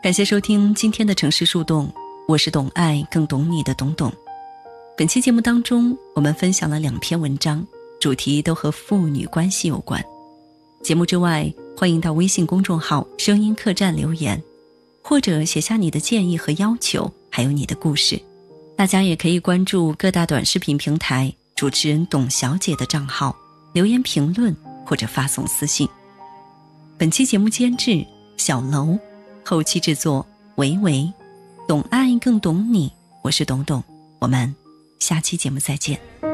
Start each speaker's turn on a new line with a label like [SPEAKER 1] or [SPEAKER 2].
[SPEAKER 1] 感谢收听今天的城市树洞，我是懂爱更懂你的董董。本期节目当中，我们分享了2篇文章，主题都和父女关系有关。节目之外，欢迎到微信公众号声音客栈留言，或者写下你的建议和要求，还有你的故事。大家也可以关注各大短视频平台主持人董小姐的账号，留言评论或者发送私信。本期节目监制小楼，后期制作维维，懂爱更懂你，我是董董，我们下期节目再见。